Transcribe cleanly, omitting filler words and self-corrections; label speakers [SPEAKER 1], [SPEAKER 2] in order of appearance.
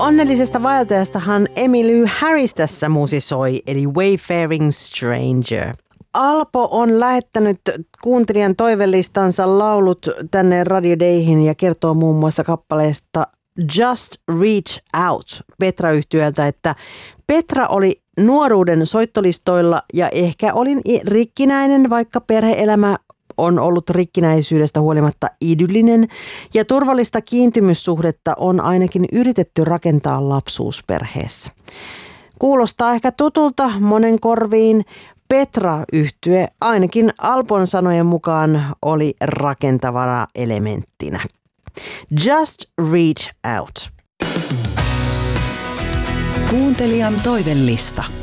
[SPEAKER 1] Onnellisesta vaeltajastahan Emmylou Harris tässä musisoi, eli Wayfaring Stranger. Alpo on lähettänyt kuuntelijan toivelistansa laulut tänne Radio Dayhin ja kertoo muun muassa kappaleesta Just Reach Out Petra-yhtyöltä, että Petra oli nuoruuden soittolistoilla ja ehkä olin rikkinäinen, vaikka perhe-elämä on ollut rikkinäisyydestä huolimatta idyllinen ja turvallista kiintymyssuhdetta on ainakin yritetty rakentaa lapsuusperheessä. Kuulostaa ehkä tutulta monen korviin. Petra-yhtye ainakin Alpon sanojen mukaan oli rakentavana elementtinä. Just Reach Out.
[SPEAKER 2] Kuuntelijan toivellista.